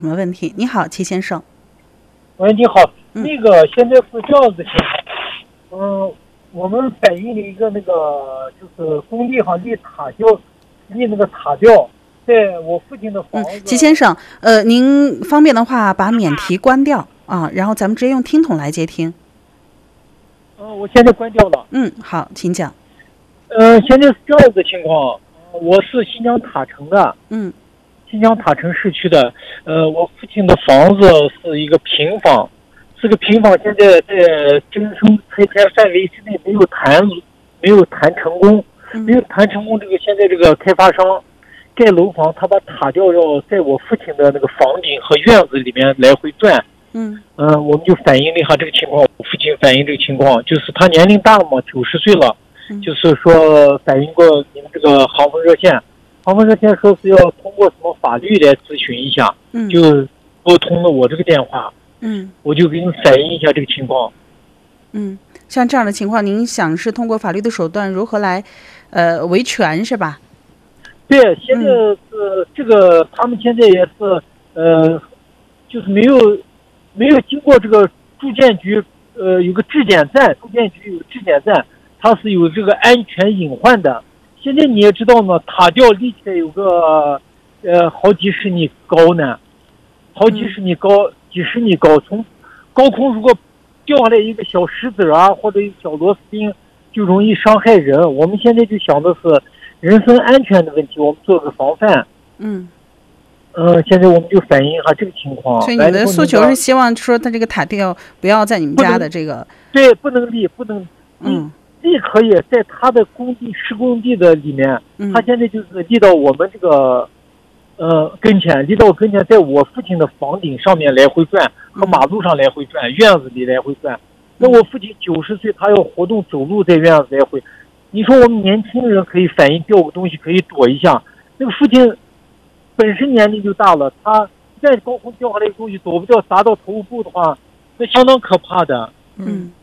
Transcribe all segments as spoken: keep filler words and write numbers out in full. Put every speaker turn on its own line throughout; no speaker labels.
什么问题？你好，齐先生。
喂，你好，
嗯、
那个现在是这样子情况，嗯，我们反映了一个那个就是工地上立塔吊，立那个塔吊，在我父亲的房子。
嗯，齐先生，呃，您方便的话把免提关掉啊，然后咱们直接用听筒来接听。
嗯，我现在关掉了。
嗯，好，请讲。
嗯，现在是这样子情况，我是新疆塔城的。
嗯。
新疆塔城市区的，呃，我父亲的房子是一个平房，这个平房现在在征收拆迁范围之内没有谈，没有谈成功，没有谈成功。这个现在这个开发商盖楼房，他把塔吊要在我父亲的那个房顶和院子里面来回转。
嗯
嗯、呃，我们就反映了一下这个情况，我父亲反映这个情况，就是他年龄大了嘛，九十岁了，就是说反映过你们这个航风热线。航风热线说是要通过什么法律来咨询一下，
嗯，
就拨通了我这个电话，
嗯，
我就给你反映一下这个情况。
嗯，像这样的情况，您想是通过法律的手段如何来，呃，维权是吧？
对，现在是、嗯、这个，他们现在也是，呃，就是没有没有经过这个住建局，呃，有个质检站，住建局有质检站，它是有这个安全隐患的。现在你也知道嘛，塔吊立起来有个呃好几十米高呢，好几十米高，几十米高，从高空如果掉下来一个小石子啊，或者一个小螺丝钉，就容易伤害人。我们现在就想的是人身安全的问题，我们做个防范。
嗯，
呃，现在我们就反映一下这个情况。
所以你的诉求是希望说，他这个塔吊不要在你们家的这个，
对，不能立，不能，
嗯。
立可以在他的工地施工地的里面，
嗯、
他现在就是立到我们这个，呃跟前，立到我跟前，在我父亲的房顶上面来回转，和马路上来回转，嗯、院子里来回转。那我父亲九十岁，他要活动走路在院子来回。你说我们年轻人可以反应掉个东西可以躲一下，那个父亲本身年龄就大了，他在高空掉下来的东西躲不掉，砸到头部的话，那相当可怕的。
嗯。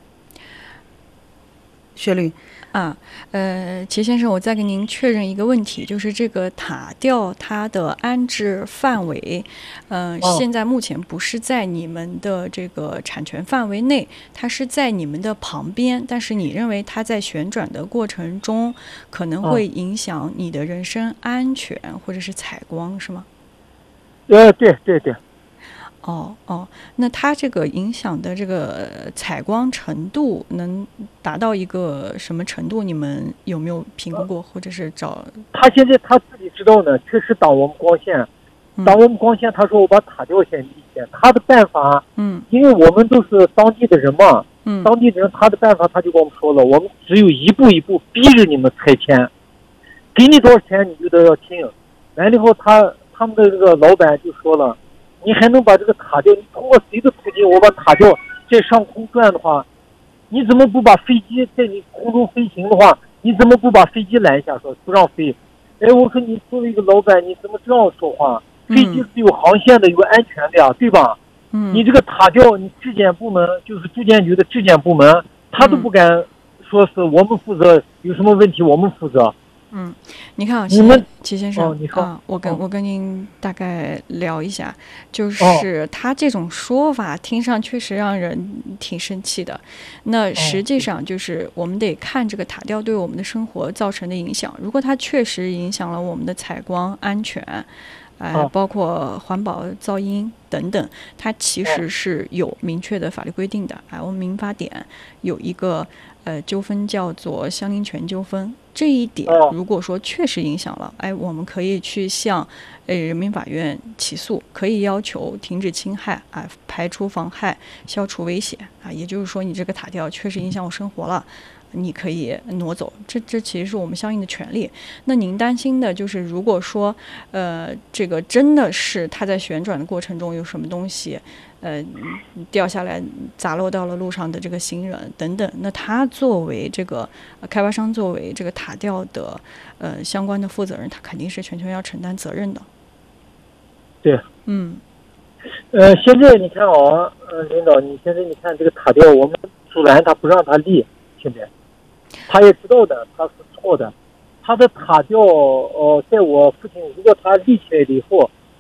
薛律
啊，呃，齐先生，我再给您确认一个问题，就是这个塔吊它的安置范围，嗯、呃，哦、现在目前不是在你们的这个产权范围内，它是在你们的旁边，但是你认为它在旋转的过程中可能会影响你的人身安全、哦、或者是采光，是吗？
呃，对对对。
哦哦，那它这个影响的这个采光程度能达到一个什么程度？你们有没有评估过，或者是找？
他现在他自己知道呢，确实挡我们光线，挡我们光线。他说我把塔吊先立起来，他的办法，
嗯，
因为我们都是当地的人嘛，
嗯，
当地的人他的办法他就跟我们说了，我们只有一步一步逼着你们拆迁，给你多少钱你就都要听。完了以后他他们的这个老板就说了。你还能把这个塔吊，你通过谁的途径，我把塔吊在上空转的话，你怎么不把飞机在你空中飞行的话，你怎么不把飞机拦下，说不让飞？哎，我说你作为一个老板，你怎么这样说话？飞机是有航线的，有安全的呀，对吧？
嗯，
你这个塔吊，你质检部门就是住建局的质检部门，他都不敢说是我们负责，有什么问题我们负责。
嗯，你看啊，
你们
齐先生、
哦、你说
啊，我跟、哦、我跟您大概聊一下，就
哦、
是他这种说法听上确实让人挺生气的。那实际上就是我们得看这个塔吊对我们的生活造成的影响。如果它确实影响了我们的采光安全，哎、呃，包括环保、噪音等等，它其实是有明确的法律规定的。哎，我们民法典有一个呃纠纷叫做相邻权纠纷。这一点如果说确实影响了，哎，我们可以去向呃人民法院起诉，可以要求停止侵害啊，排除妨害，消除危险啊。也就是说，你这个塔吊确实影响我生活了，你可以挪走，这这其实是我们相应的权利。那您担心的就是，如果说呃这个真的是它在旋转的过程中有什么东西。呃，掉下来砸落到了路上的这个行人等等，那他作为这个、呃、开发商，作为这个塔吊的呃相关的负责人，他肯定是全权要承担责任的。
对，
嗯，
呃，现在你看啊，呃，领导，你现在你看这个塔吊，我们阻拦他不让他立，现在他也知道的，他是错的。他的塔吊，呃，在我父亲如果他立起来了以后。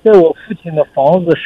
在我父亲的房子